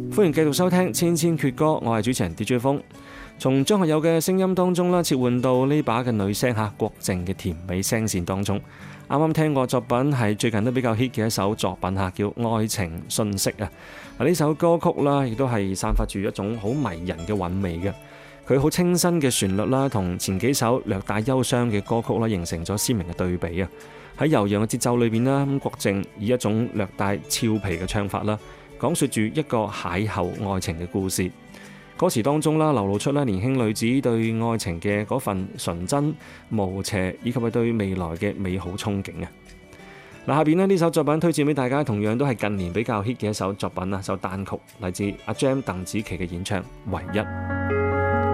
歡迎繼續收聽《千千闕歌》，我係主持人 DJ 風。從張學友嘅聲音當中啦，切換到呢把嘅女聲郭靜嘅甜美聲線當中。啱啱聽過作品係最近都比較 hit 嘅一首作品叫《愛情訊息》啊。呢首歌曲啦，亦都係散發住一種好迷人嘅韻味嘅。佢好清新嘅旋律啦，同前幾首略帶憂傷嘅歌曲啦，形成咗鮮明嘅對比啊。喺悠揚嘅節奏裏邊啦，郭靜以一種略帶俏皮嘅唱法啦，講述住一個邂逅愛情嘅故事。歌詞當中啦，流露出年輕女子對愛情嘅嗰份純真無邪，以及係對未來嘅美好憧憬啊。下邊呢首作品推薦俾大家，同樣都係近年比較 hit 嘅一首作品啊，首單曲嚟自阿 Jam 鄧紫棋嘅演唱《唯一》。